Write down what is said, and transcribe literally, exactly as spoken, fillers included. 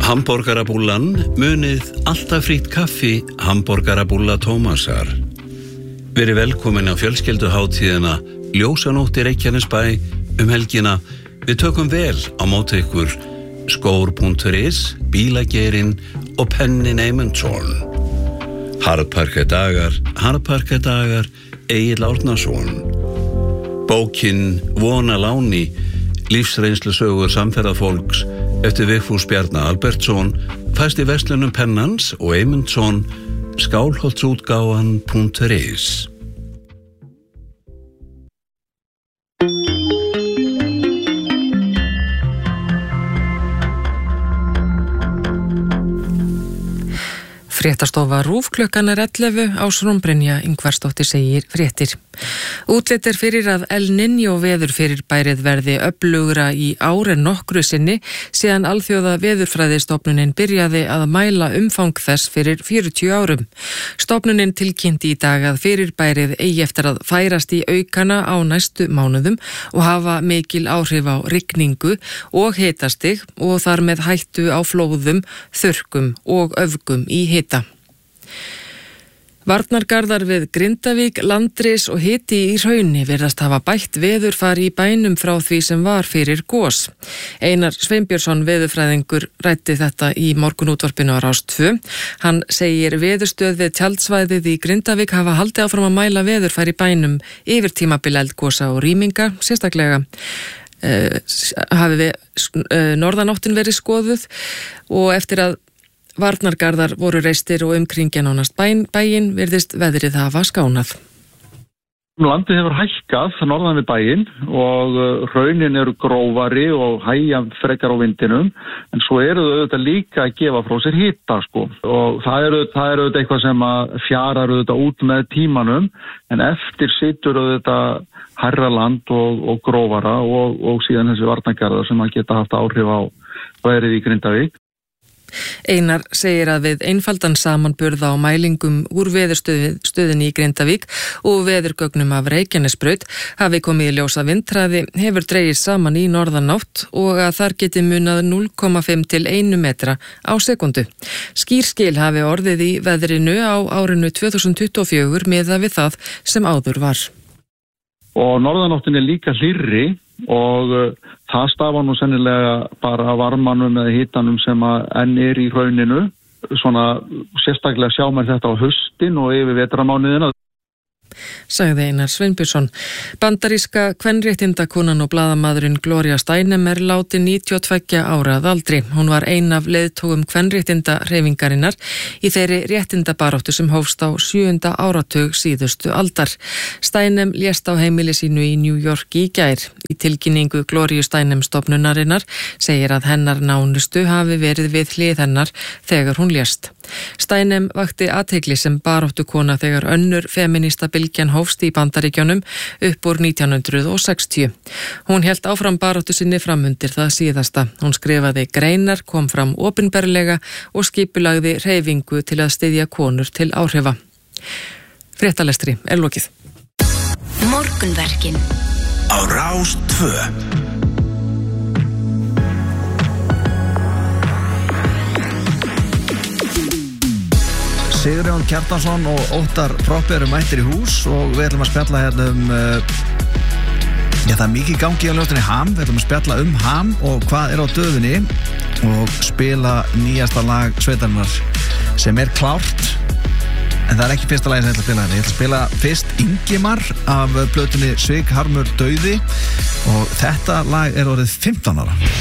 Hamborgarabúllan, munið alltaf frýtt kaffi, Hamborgarabúlla Tómasar. Verið velkomin á fjölskylduhátíðina Ljósanótt í Reykjanesbæ um helgina. Við tökum vel á móti ykkur skór punktur is, bílageirinn og pennin Eymundsson. Harðparkadagar, harðparkadagar, Egill Árnason. Bókin Vona láni, lífsreynslusögur samferðafólks eftir Vigfús Bjarna Albertsson, fæst í verslunum Pennans og Eymundsson, skálholtsútgáfan punktur is. Fréttastofa RÚV klukkan er ellefu, Ásrún Brynja Ingvarsdóttir segir fréttir. Útlit er fyrir að El Niño veðurfyrirbærið verði öflugra í ár en nokkru sinni síðan alþjóða veðurfræðistofnunin byrjaði að mæla umfang þess fyrir fjörutíu árum. Stofnunin tilkynnti í dag að fyrirbærið eigi eftir að færast í aukana á næstu mánuðum og hafa mikil áhrif á rigningu og hitastig og þar með hættu á flóðum, þurrkum og öfgum í hita. Varnargarðar við Grindavík, Landris og hiti í Hrauni virðast hafa bætt veðurfar í bænum frá því sem var fyrir gos. Einar Sveinbjörnsson veðurfræðingur ræddi þetta í morgunútvarpinu á Rás tvö. Hann segir veðurstöð við tjaldsvæðið í Grindavík hafa haldið áfram að mæla veðurfar í bænum yfir tímabil eldgosa og rýminga, sérstaklega uh, hafi við uh, norðanáttin verið skoðuð og eftir að varnargarðar voru reistir og umkringja nánast bæn, bæinn virðist veðrið hafa skánað. Landið hefur hækkað norðan við bæinn og hraunin eru grófari og hægja frekar á vindinum, en svo eru þau auðvitað líka að gefa frá sér hita sko. Og það eru það eru auðvitað eitthvað sem að fjarar auðvitað út með tímanum, en eftir situr auðvitað hærra land og, og grófara og, og síðan þessi varnargarðar sem að geta haft áhrif á veðrið í Grindavík. Einar segir að við einfaldan samanburða á mælingum úr veðurstöðinni í Grindavík og veðurgögnum af Reykjanesbraut hafi komið í ljós að vindhraði hefur dregist saman í norðanátt og að þar geti munað núll komma fimm til einn metra á sekundu. Skýrskil hafi orðið í veðrinu á árinu tvö þúsund tuttugu og fjögur miðað við það sem áður var. Og norðanáttin er líka hlýrri og uh, það stafa nú sennilega bara varmanum eða hitanum sem að enn er í hrauninu. Svona sérstaklega sjá mér þetta á haustin og yfir vetramánuðina. Sagði Einar Sveinbjörnsson. Bandaríska kvenréttindakonan og blaðamaðurinn Gloria Steinem er látin níutíu og tveggja ára að aldri. Hún var ein af leiðtogum kvenréttindahreyfingarinnar í þeirri réttindabaráttu sem hófst á sjöunda áratug síðustu aldar. Steinem lést á heimili sínu í New York í gær. Í tilkynningu Gloriu Steinem stofnunarinnar segir að hennar nánustu hafi verið við hlið hennar þegar hún lést. Steinem vakti athygli sem baráttukona þegar önnur feminista bylgjan hófst í Bandaríkjunum upp úr nítján hundruð og sextíu. Hún hélt áfram baráttu sinni framundir það síðasta. Hún skrifaði greinar, kom fram opinberlega og skipulagði hreyfingu til að styðja konur til áhrifa. Fréttalestri er lokið. Morgunverkin á Rás tvö. Sigurjón Kjartansson og Óttar Proppé eru mættir í hús og við ætlum að spjalla hérna um uh, já, það er mikið gangi á ljóstinni Ham. Við ætlum að spjalla um Ham og hvað er á döfinni og spila nýjasta lag sveitarinnar sem er klárt, en það er ekki fyrsta lagi sem ég ætla að spila hérna. Ég ætla að spila fyrst Ingimar af plötunni Svik Harmur Dauði og þetta lag er orðið fimmtán ára.